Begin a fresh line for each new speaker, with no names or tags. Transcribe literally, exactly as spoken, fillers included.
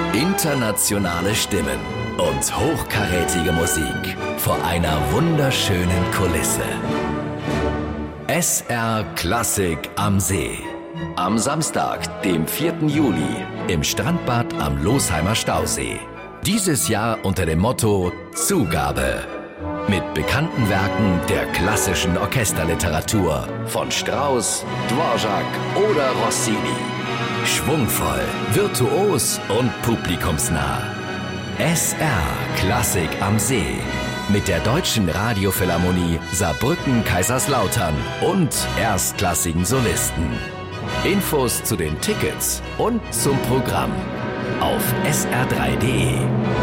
Internationale Stimmen und hochkarätige Musik vor einer wunderschönen Kulisse. S R Klassik am See. Am Samstag, dem vierten Juli, im Strandbad am Losheimer Stausee. Dieses Jahr unter dem Motto Zugabe. Mit bekannten Werken der klassischen Orchesterliteratur von Strauss, Dvorak oder Rossini. Schwungvoll, virtuos und publikumsnah. S R Klassik am See. Mit der Deutschen Radiophilharmonie Saarbrücken-Kaiserslautern und erstklassigen Solisten. Infos zu den Tickets und zum Programm auf S R drei punkt de.